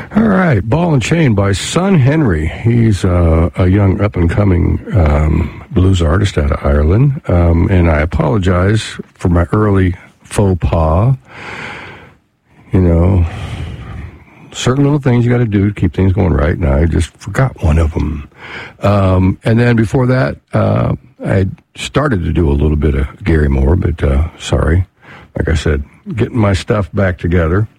All right, Ball and Chain by Son Henry. He's a young up-and-coming blues artist out of Ireland, and I apologize for my early faux pas. You know, certain little things you got to do to keep things going right, and I just forgot one of them. And then before that, I started to do a little bit of Gary Moore, but sorry. Like I said, getting my stuff back together.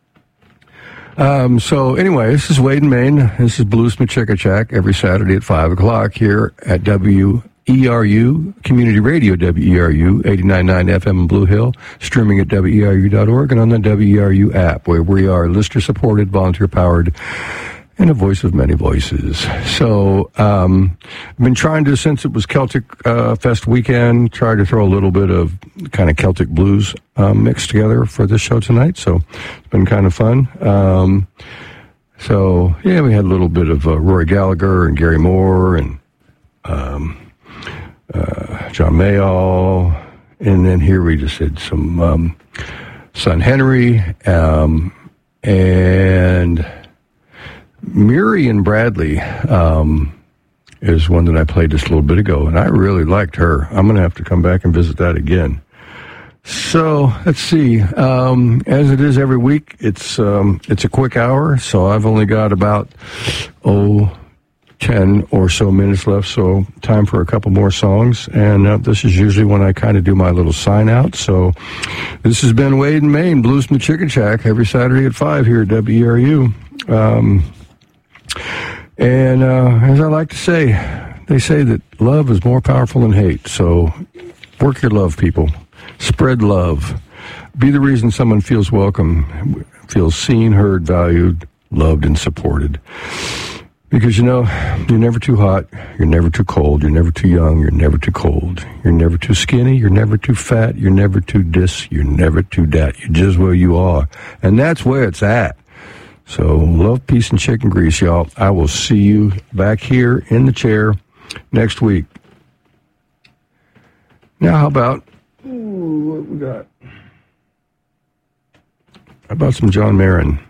So anyway, this is Wade and Main. This is Blues Machickachak every Saturday at 5 o'clock here at WERU, Community Radio WERU, 89.9 FM in Blue Hill, streaming at WERU.org and on the WERU app, where we are listener-supported, volunteer-powered, and a voice of many voices. So I've been trying to, since it was Celtic Fest weekend, try to throw a little bit of kind of Celtic blues mixed together for this show tonight. So it's been kind of fun. So, yeah, we had a little bit of Rory Gallagher and Gary Moore and John Mayall. And then here we just had some Son Henry and Miriam Bradley is one that I played just a little bit ago, and I really liked her. I'm going to have to come back and visit that again. So let's see. As it is every week, it's a quick hour, so I've only got about 10 or so minutes left, so time for a couple more songs. And this is usually when I kind of do my little sign out. So this has been Wade and Main, Blues Machickachak, every Saturday at 5 here at WERU. And as I like to say, they say that love is more powerful than hate. So work your love, people. Spread love. Be the reason someone feels welcome, feels seen, heard, valued, loved, and supported. Because, you know, you're never too hot, you're never too cold, you're never too young, you're never too cold. You're never too skinny, you're never too fat, you're never too this, you're never too that. You're just where you are. And that's where it's at. So, love, peace, and chicken grease, y'all. I will see you back here in the chair next week. Now, how about, what we got? How about some John Marin?